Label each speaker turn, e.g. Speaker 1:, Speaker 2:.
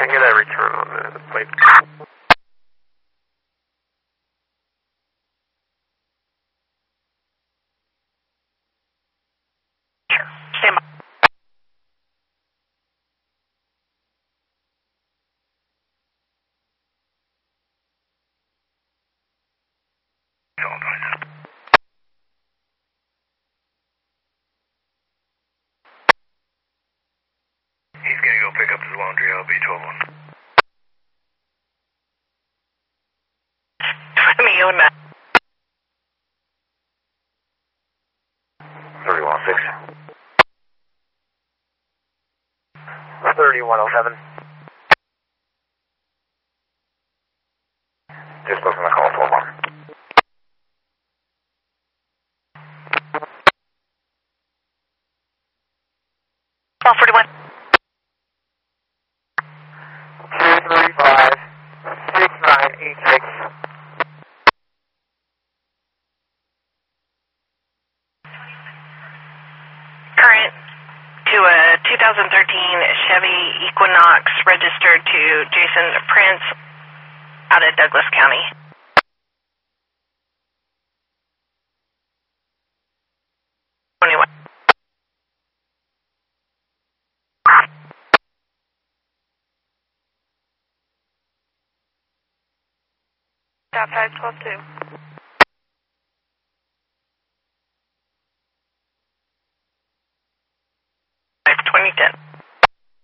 Speaker 1: I get a return on the plate?
Speaker 2: Sure. Stand by.
Speaker 3: He's gonna go pick up his laundry. I'll be 12-1.
Speaker 2: Let me go now.
Speaker 3: 3106. 3107. Just looking to call 12-1.
Speaker 2: Call 41.
Speaker 1: 235 6986.
Speaker 2: Current to a 2013 Chevy Equinox registered to Jason Prince out of Douglas County.
Speaker 4: Stop 512-2.
Speaker 2: 2010.